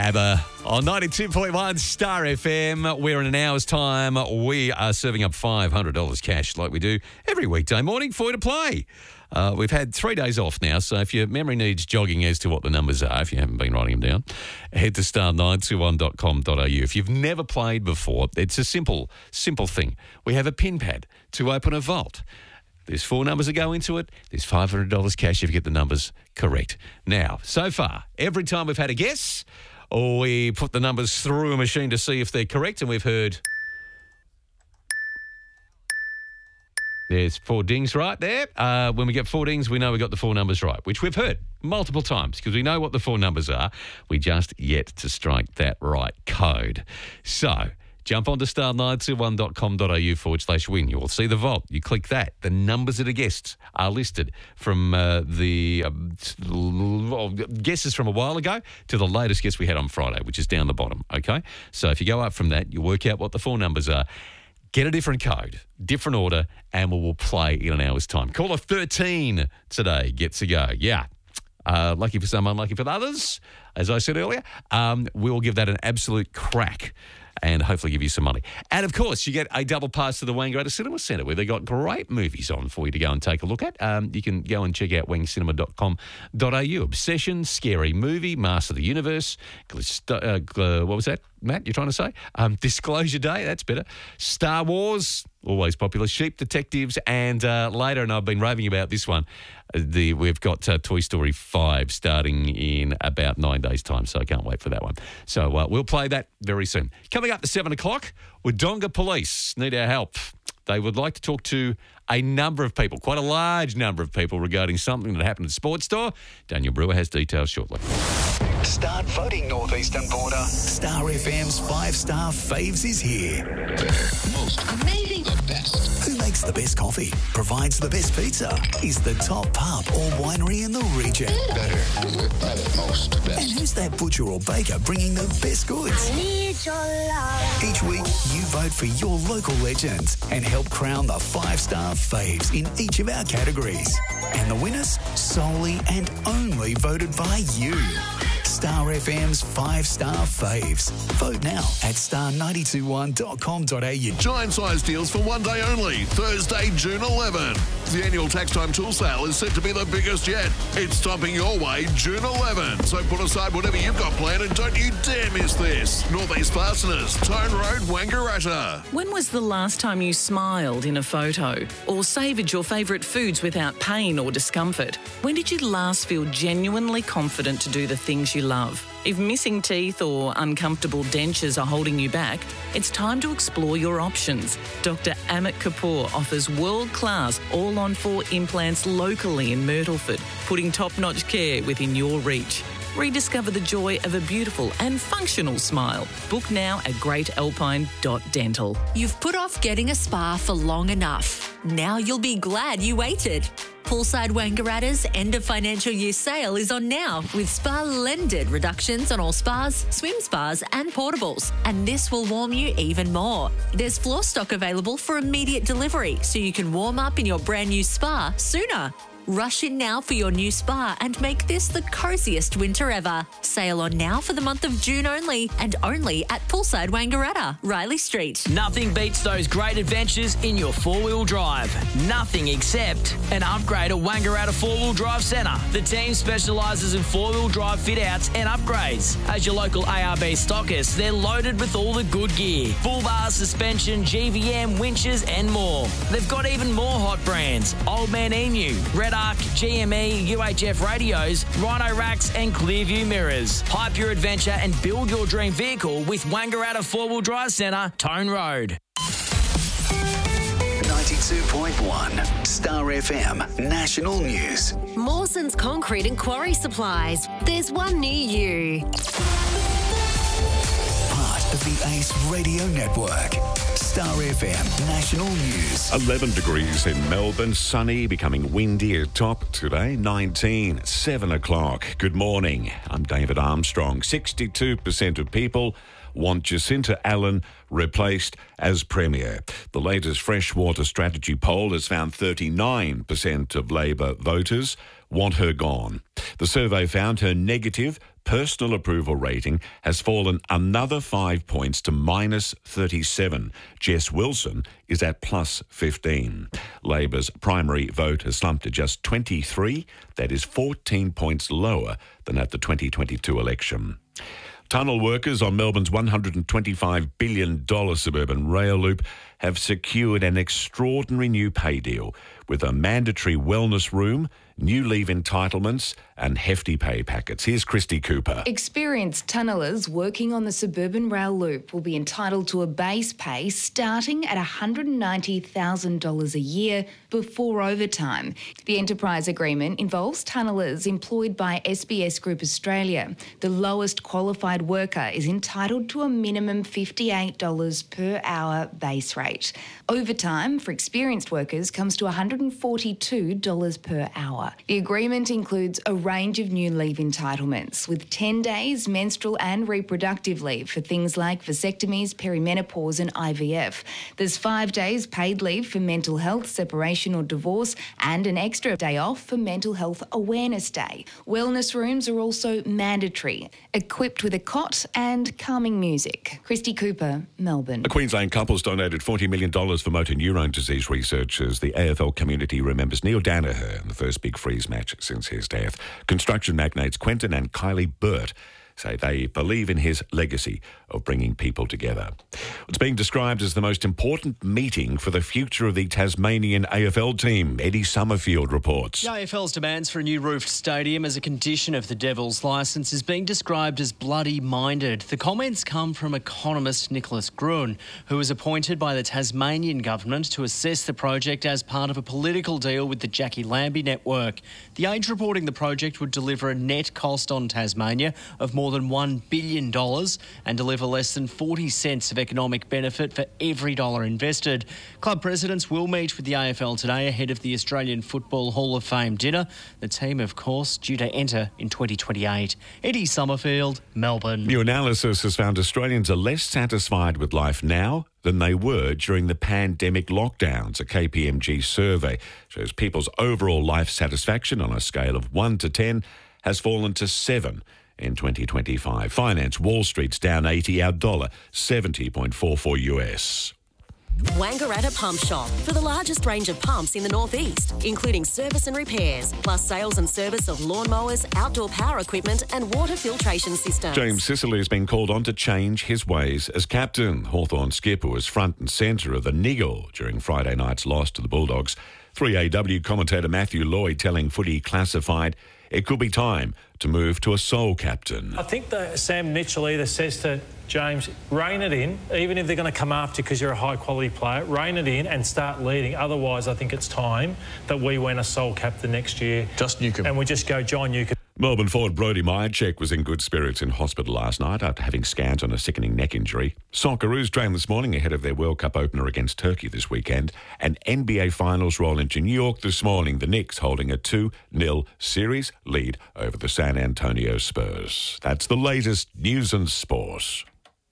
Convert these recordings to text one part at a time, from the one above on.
ABBA on 92.1 Star FM. We're in an hour's time. We are serving up $500 cash like we do every weekday morning for you to play. We've had 3 days off now, so if your memory needs jogging as to what the numbers are, if you haven't been writing them down, head to star921.com.au. If you've never played before, it's a simple thing. We have a pin pad to open a vault. There's 4 numbers that go into it. There's $500 cash if you get the numbers correct. Now, so far, every time we've had a guess, we put the numbers through a machine to see if they're correct, and we've heard... There's 4 dings right there. When we get 4 dings, we know we got the 4 numbers right, which we've heard multiple times because we know what the 4 numbers are. We just yet to strike that right code. So... jump onto star921.com.au/win. You will see the vault. You click that. The numbers of the guests are listed from guesses from a while ago to the latest guess we had on Friday, which is down the bottom, okay? So if you go up from that, you work out what the 4 numbers are, get a different code, different order, and we will play in an hour's time. Caller 13 today gets a go. Yeah. Lucky for some, unlucky for the others. As I said earlier, we will give that an absolute crack and hopefully give you some money. And, of course, you get a double pass to the Wangaratta Cinema Centre where they've got great movies on for you to go and take a look at. You can go and check out wangcinema.com.au. Obsession, Scary Movie, Master of the Universe, what was that, Matt, you're trying to say? Disclosure Day, that's better. Star Wars, always popular. Sheep Detectives, and later, and I've been raving about this one, we've got Toy Story 5 starting in about 9 days' time, so I can't wait for that one. So we'll play that very soon. Coming up to 7 o'clock, Wodonga Police need our help. They would like to talk to a number of people, quite a large number of people, regarding something that happened at Sports Store. Daniel Brewer has details shortly. Start voting, Northeastern Border. Star FM's 5-star faves is here. Most amazing, the best. Who makes the best coffee, provides the best pizza, is the top pub or winery in the region? Better, most, best. And who's that butcher or baker bringing the best goods? I need your love. Each week, you vote for your local legends and help crown the 5-star faves in each of our categories. And the winners, solely and only voted by you. Star FM's 5-star faves. Vote now at star921.com.au. Giant size deals for one day only, Thursday, June 11. The annual tax time tool sale is set to be the biggest yet. It's stomping your way June 11. So put aside whatever you've got planned and don't you dare miss this. Northeast Fasteners, Tone Road, Wangaratta. When was the last time you smiled in a photo or savoured your favourite foods without pain or discomfort? When did you last feel genuinely confident to do the things you love? If missing teeth or uncomfortable dentures are holding you back, it's time to explore your options. Dr. Amit Kapoor offers world-class all-on-4 implants locally in Myrtleford, putting top-notch care within your reach. Rediscover the joy of a beautiful and functional smile. Book now at greatalpine.dental. You've put off getting a spa for long enough. Now you'll be glad you waited. Poolside Wangaratta's end of financial year sale is on now with spa-lended reductions on all spas, swim spas and portables. And this will warm you even more. There's floor stock available for immediate delivery so you can warm up in your brand new spa sooner. Rush in now for your new spa and make this the coziest winter ever. Sale on now for the month of June only and only at Poolside Wangaratta, Riley Street. Nothing beats those great adventures in your four-wheel drive. Nothing except an upgrade at Wangaratta Four-Wheel Drive Centre. The team specialises in four-wheel drive fit-outs and upgrades. As your local ARB stockist, they're loaded with all the good gear. Bull bar, suspension, GVM, winches and more. They've got even more hot brands. Old Man Emu, Red Arc, GME, UHF radios, Rhino racks and Clearview mirrors. Hype your adventure and build your dream vehicle with Wangaratta Four-Wheel Drive Centre, Tone Road. 92.1 Star FM National News. Mawson's Concrete and Quarry Supplies. There's one near you. Part of the ACE Radio Network. Star FM National News. 11 degrees in Melbourne, sunny, becoming windy at top today, 19, 7 o'clock. Good morning, I'm David Armstrong. 62% of people want Jacinta Allen replaced as Premier. The latest Freshwater Strategy poll has found 39% of Labor voters want her gone. The survey found her negative personal approval rating has fallen another 5 points to minus 37. Jess Wilson is at plus 15. Labor's primary vote has slumped to just 23. That is 14 points lower than at the 2022 election. Tunnel workers on Melbourne's $125 billion suburban rail loop have secured an extraordinary new pay deal with a mandatory wellness room, new leave entitlements and hefty pay packets. Here's Christy Cooper. Experienced tunnellers working on the suburban rail loop will be entitled to a base pay starting at $190,000 a year before overtime. The enterprise agreement involves tunnellers employed by SBS Group Australia. The lowest qualified worker is entitled to a minimum $58 per hour base rate. Overtime for experienced workers comes to $142 per hour. The agreement includes a range of new leave entitlements, with 10 days menstrual and reproductive leave for things like vasectomies, perimenopause and IVF. There's 5 days paid leave for mental health, separation or divorce, and an extra day off for Mental Health Awareness Day. Wellness rooms are also mandatory, equipped with a cot and calming music. Christy Cooper, Melbourne. A Queensland couple's donated $40 million for motor neurone disease research as the AFL community remembers Neil Danaher in the first big freeze match since his death. Construction magnates Quentin and Kylie Burt say they believe in his legacy of bringing people together. It's being described as the most important meeting for the future of the Tasmanian AFL team. Eddie Summerfield reports. The AFL's demands for a new roofed stadium as a condition of the Devils' licence is being described as bloody-minded. The comments come from economist Nicholas Gruen, who was appointed by the Tasmanian government to assess the project as part of a political deal with the Jackie Lambie network. The Age reporting the project would deliver a net cost on Tasmania of more than $1 billion and deliver less than 40 cents of economic benefit for every dollar invested. Club presidents will meet with the AFL today ahead of the Australian Football Hall of Fame dinner. The team, of course, due to enter in 2028. Eddie Summerfield, Melbourne. New analysis has found Australians are less satisfied with life now than they were during the pandemic lockdowns. A KPMG survey shows people's overall life satisfaction on a scale of 1 to 10 has fallen to 7 in 2025. Finance, Wall Street's down 80, our dollar 70.44 US. Wangaratta Pump Shop for the largest range of pumps in the northeast, including service and repairs, plus sales and service of lawnmowers, outdoor power equipment and water filtration systems. James Sicily has been called on to change his ways as captain. Hawthorn skipper was front and centre of the niggle during Friday night's loss to the Bulldogs. 3AW commentator Matthew Lloyd telling Footy Classified it could be time to move to a sole captain. I think that Sam Mitchell either says to James, rein it in, even if they're going to come after you because you're a high-quality player, rein it in and start leading. Otherwise, I think it's time that we win a sole captain next year. Just Newcombe. And we just go John Newcombe. Melbourne forward Brodie Myercheck was in good spirits in hospital last night after having scans on a sickening neck injury. Socceroos trained this morning ahead of their World Cup opener against Turkey this weekend. And NBA Finals roll into New York this morning. The Knicks holding a 2-0 series lead over the San Antonio Spurs. That's the latest news and sport.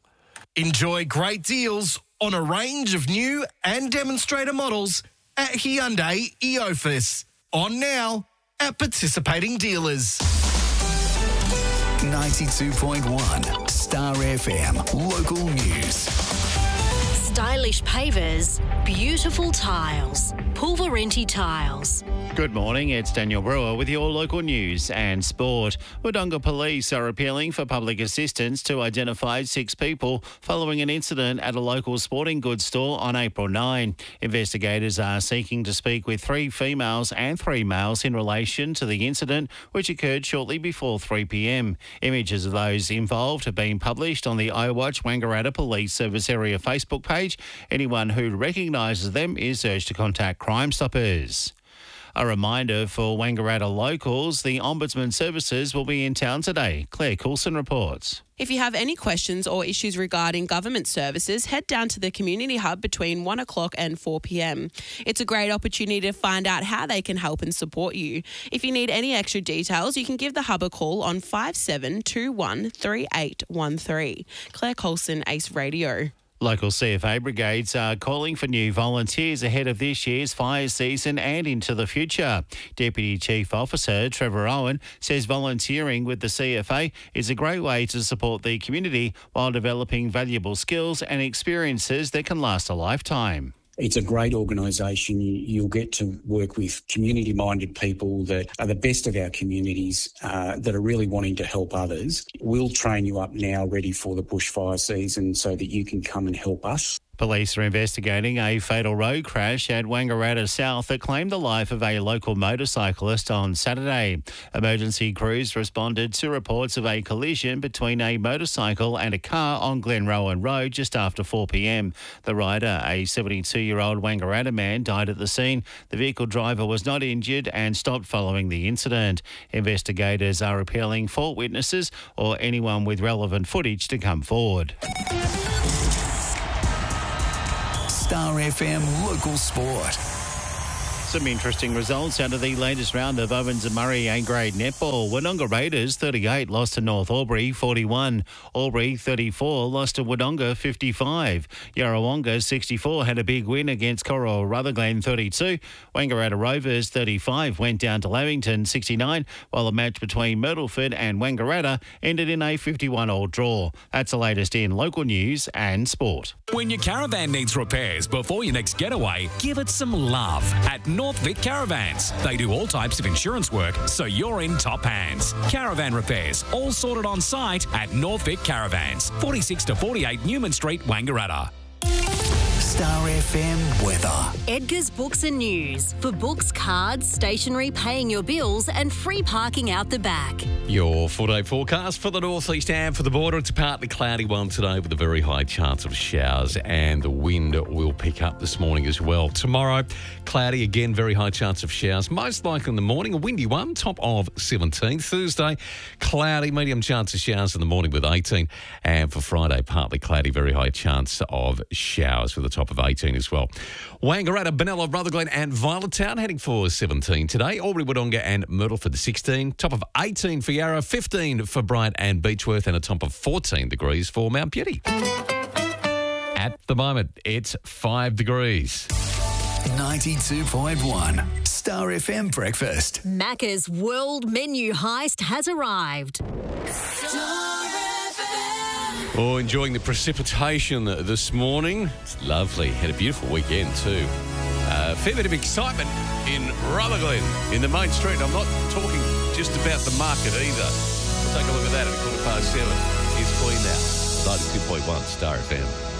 Enjoy great deals on a range of new and demonstrator models at Hyundai Eofus. On now at participating dealers. 92.1 Star FM local news. Stylish pavers, beautiful tiles, Pulverenti Tiles. Good morning, it's Daniel Brewer with your local news and sport. Wodonga Police are appealing for public assistance to identify 6 people following an incident at a local sporting goods store on April 9. Investigators are seeking to speak with 3 females and 3 males in relation to the incident, which occurred shortly before 3 p.m. Images of those involved have been published on the iWatch Wangaratta Police Service Area Facebook page. Anyone who recognises them is urged to contact Crime Stoppers. A reminder for Wangaratta locals, the Ombudsman Services will be in town today. Claire Coulson reports. If you have any questions or issues regarding government services, head down to the Community Hub between 1 o'clock and 4 p.m. It's a great opportunity to find out how they can help and support you. If you need any extra details, you can give the Hub a call on 5721 3813. Claire Coulson, Ace Radio. Local CFA brigades are calling for new volunteers ahead of this year's fire season and into the future. Deputy Chief Officer Trevor Owen says volunteering with the CFA is a great way to support the community while developing valuable skills and experiences that can last a lifetime. It's a great organisation. You'll get to work with community-minded people that are the best of our communities, that are really wanting to help others. We'll train you up now ready for the bushfire season so that you can come and help us. Police are investigating a fatal road crash at Wangaratta South that claimed the life of a local motorcyclist on Saturday. Emergency crews responded to reports of a collision between a motorcycle and a car on Glenrowan Road just after 4 p.m. The rider, a 72-year-old Wangaratta man, died at the scene. The vehicle driver was not injured and stopped following the incident. Investigators are appealing for witnesses or anyone with relevant footage to come forward. Star FM Local Sport. Some interesting results out of the latest round of Owens and Murray A-grade netball. Wodonga Raiders 38 lost to North Albury 41. Albury 34 lost to Wodonga 55. Yarrawonga 64 had a big win against Coral Rutherglen 32. Wangaratta Rovers 35 went down to Lavington 69, while the match between Myrtleford and Wangaratta ended in a 51-all draw. That's the latest in local news and sport. When your caravan needs repairs before your next getaway, give it some love at North Vic Caravans. They do all types of insurance work, so you're in top hands. Caravan repairs, all sorted on site at North Vic Caravans, 46 to 48 Newman Street, Wangaratta. Star FM weather. Edgar's Books and News. For books, cards, stationery, paying your bills and free parking out the back. Your 4-day forecast for the northeast and for the border. It's a partly cloudy one today with a very high chance of showers, and the wind will pick up this morning as well. Tomorrow, cloudy again, very high chance of showers. Most likely in the morning, a windy one, top of 17. Thursday, cloudy, medium chance of showers in the morning with 18. And for Friday, partly cloudy, very high chance of showers with a top of 18 as well. Wangaratta, Benalla, Rutherglen and Violettown heading for 17 today. Albury, Wodonga and Myrtleford 16. Top of 18 for Yarra, 15 for Bryant and Beechworth, and a top of 14 degrees for Mount Beauty. At the moment, it's 5 degrees. 92.1 Star FM Breakfast. Macca's World Menu Heist has arrived. Oh, enjoying the precipitation this morning. It's lovely. Had a beautiful weekend too. Fair bit of excitement in Rutherglen, in the main street. I'm not talking just about the market either. We'll take a look at that at 7:15. Here's Queen now. 92.1 Star FM.